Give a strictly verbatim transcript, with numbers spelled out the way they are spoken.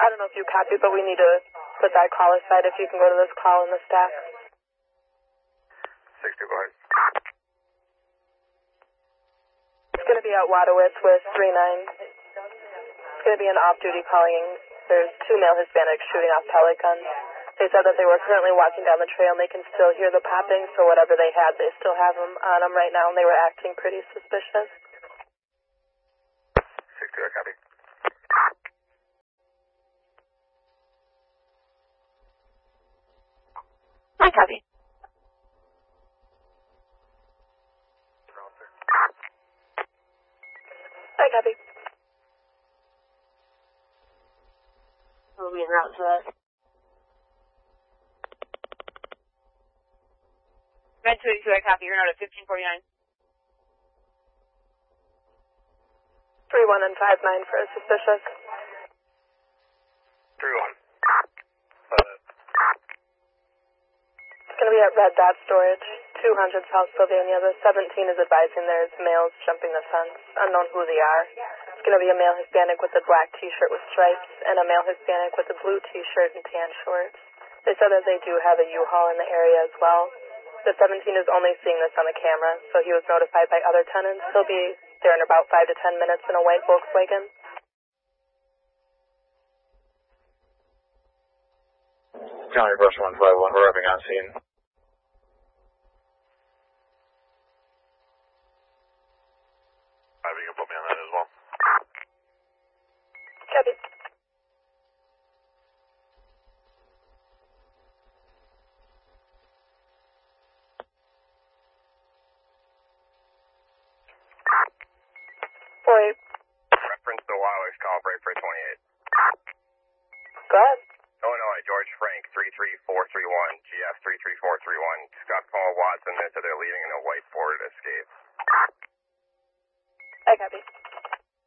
I don't know if you copy, but we need to put that call aside if you can go to this call in the stack. six two, go ahead. It's going to be at Wadowitz with three nine. It's going to be an off-duty calling. There's two male Hispanics shooting off pellet guns. They said that they were currently walking down the trail and they can still hear the popping, so whatever they had, they still have them on them right now, and they were acting pretty suspicious. six two, I copy. I copy. I copy. We'll be en route to that. Med two eighty-two, I copy. You're not at fifteen forty-nine. three one and five nine for a suspicious. three one. It's going to be at Red Dot Storage, two hundred South Sylvania. The seventeen is advising there's males jumping the fence, unknown who they are. It's going to be a male Hispanic with a black T-shirt with stripes and a male Hispanic with a blue T-shirt and tan shorts. They said that they do have a U-Haul in the area as well. The seventeen is only seeing this on the camera, so he was notified by other tenants. He'll be there in about five to ten minutes in a white Volkswagen. County Brush one five one, we're arriving on scene. You can put me on that as well. Copy. four eight. Reference to Wildlife call, break for twenty-eight. Go ahead. Illinois, George Frank, three three four three one, G F three three four three one. Scott Paul Watson, they said they're leaving in a white Ford Escape. I copy.